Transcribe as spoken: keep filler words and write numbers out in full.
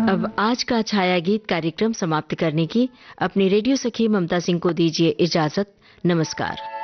अब आज का छाया गीत कार्यक्रम समाप्त करने की अपनी रेडियो सखी ममता सिंह को दीजिए इजाजत। नमस्कार।